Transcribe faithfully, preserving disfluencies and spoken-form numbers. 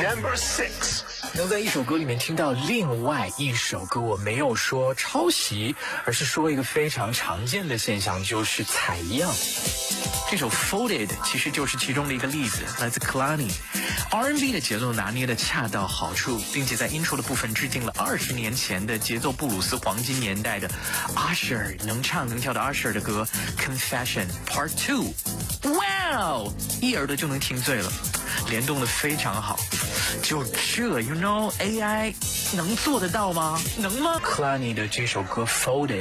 Number six， 能在一首歌里面听到另外一首歌，我没有说抄袭，而是说一个非常常见的现象，就是采样。这首 Folded 其实就是其中的一个例子，来自 Kehlani。R and B 的节奏拿捏的恰到好处，并且在 intro 的部分致敬了二十年前的节奏布鲁斯黄金年代的 Usher 能唱能跳的 Usher 的歌 Confession Part Two。哇哦，一耳朵就能听醉了，联动的非常好。就这 ，you know，A I 能做得到吗？能吗？Kehlani 的这首歌 Folded